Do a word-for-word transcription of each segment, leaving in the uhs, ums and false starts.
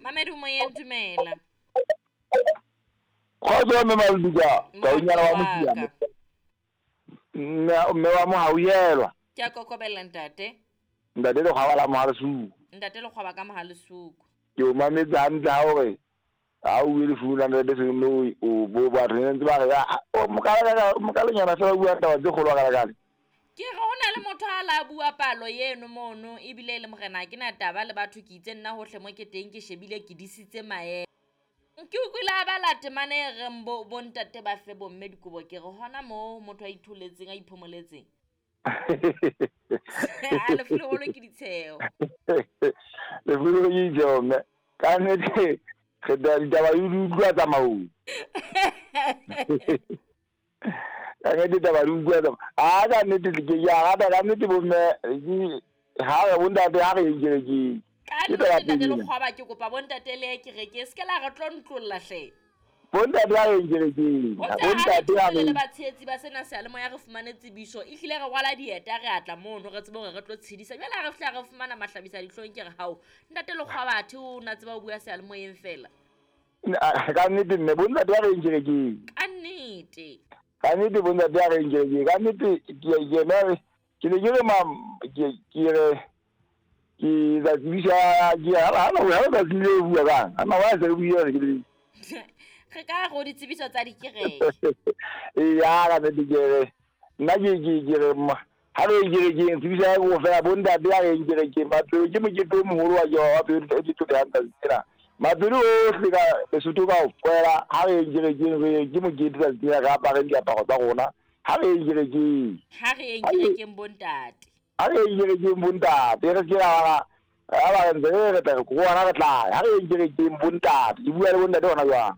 Mamedi moyeng dumela. Kgotso mme Malduka, ka unyana wa Mosiane. Mme mme wa mo ha uyelwa. Ke a kokobela ntate. Ntate le kgwaba la Mohalesuku. Ntate le kgwaba ka Mohalesuku. Ke o mametse hantle ha hore ha o ile fula ntate se no o bo ba re ntse ba re o mokala mokalanyana se ba bua taba tse kgolo ka kana. Ke re hona le motho a la bua palo yeno mono ebile le morena ke na taba le batho ke itse nna hohle mo ke teng ke shebile ke disitse mae. Ke utlwile ba la temane re mbo bontate ba fe bomme dikobo ke re hona mo motho a itholetseng a iphomoletseng. A le flo holo ke ditsheo. Le flo ke ditsheo mme ka nnete ke da ditaba di utlwa tsa mau. Ka nnete taba di utlwa tsa a ka nnete ke ya ga ka nnete bomme ha re bontate ha re ikere ke ka ntate le kgwaba ke kopa bontate le ke re ke se la re tlo ntlolla hle. Bontate ha re ikere ke bontate ha re le batshetsi ba sena se le mo ya re fumane tsibiso e hlile re rwala dieta re atla mono re tsebe re tlo tshedisa jela re fihla re fumana mahlabisa dihlong ke re hao ntate le kgwaba athe o na tseba o bua se le mo yeng fela. Ka nnete nne bontate ha re ikere ke ka nnete ka nnete bontate ha re ikere ke ka nnete ke ke mere ke le ke re mam ke ke re ke da tsibisa ke ala ala wa ba tsile bua ka ana wa se bua ke le re ka go ditsebiso tsa dikereke e ya ga ne dikere nna ke ke ke re ma ha re ke ke tsibisa go fela bontate ha re ke ke ba tlo ke mo ke tlo mo wa jo wa pe ke tlo ya ka tsira ma tlo o fika le sutu ka o kwela ha re ke ke re ke mo ke tla tsira ga pa re dia pa go tsa rona ha re ke ke ha re ke ke bontate ha re ke ke bontate re ke ra aba ntse re tla go bona re tla ha re ke ke bontate di bua le bontate hona jwang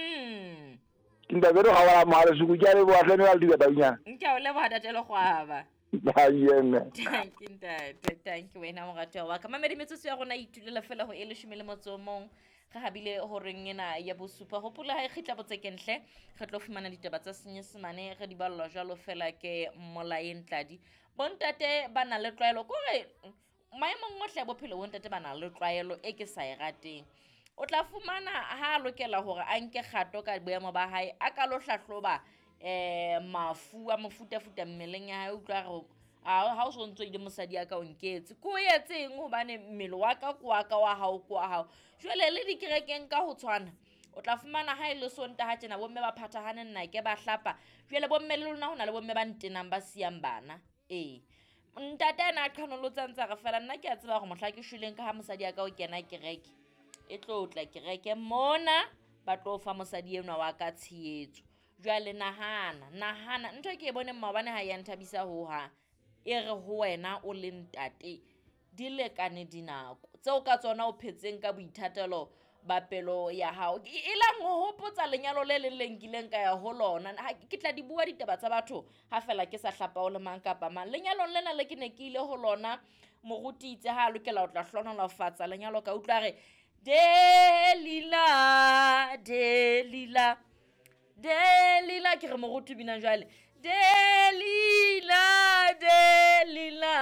mm nda bero ga wala Mohalesuku ke re bo atlene wa diga tanya nke o le bohata tele kgwaba ba yena thank you ntate thank you wena mo gato wa ka mamedi metsotso ya gona itulela fela go ele shumele motsomong ga habile ho reng ena ya bosupa hopola ha e khitla botsekenhle re tlo fumana ditaba tsa senyesemane re di ballwa jalo fela ke molaeng tladi bontate bana le tlwaelo kore maemong ohle bophelo bontate bana le tlwaelo e ke sa e rateng o tla fumana ha lokela hore a nke kgato ka boemo ba hae a ka lo hlahloba eh mafu a mofuta futa mmeleng ya hae utlwa re a ha o so ntse ile mosadi ya ka o nketse ko yetseng hobane mmele wa ka kwa ka wa hao kwa hao jwale le dikerekeng ka ho tshwana o tla fumana ha ile sonta ha tjena bomme ba phathahane nna ke ba hlapa jwale bomme le lona hona le bomme ba ntenang ba siang bana eh ntate na qhanolotsa ntsa re fela nna ke a tseba gore mohla ke shweleng ka ha mosadi ya ka o kena kereke e tlo tla kereke mona ba tlo fa mosadi enwa wa ka tshietso jwale nahana nahana ntho ke e bone mmabane ha ya nthabisa ho ha e re ho wena o le ntate di lekane dinako tseo ka tsona o phetseng ka boithatelo ba pelo ya hao e la ngo hopotsa lenyalo le le lenkileng ka ya ho lona ke tla di bua ditaba tsa batho ha fela ke sa hlapa o le mang kapa mang lenyalo lena le ke ne ke ile ho lona moruti itse ha lokela o tla hlonola fatsa lenyalo ka utlwa re Delila Delila Delila ke re moruti bina jwale Delila Delila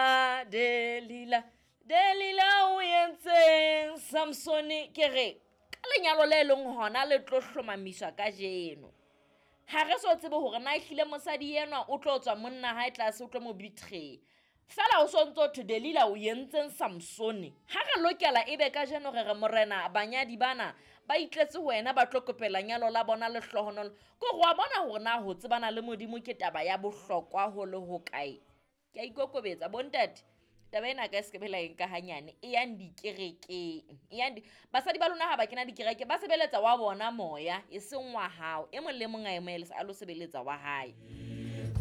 Delila Delila o yentseng Samsoni ke re ka lenyalo le leng hona le tlo hlomamiswa ka jeno ha re so tsebe hore na ehlile mosadi yenwa o tlo tswa monna ha e tlase o tlo mo betray fela o sontso to Delila o yentseng Samsoni ha re lokela ebe ka jeno re re morena banyadi bana ba itletse wena ba tlo kopela nyalo la bona le hlohonolo go go bona hore na ho tsebana le modimo ke taba ya bohlokwa ho le ho kae ke a ikokobetsa bontate taba ena ka sekebela eng ka hanyane e yang dikerekeng e yang basadi ba lona ha ba kena dikereke ba sebeletsa wa bona moya e seng wa hao e mong le mong a emele a lo sebeletsa wa hae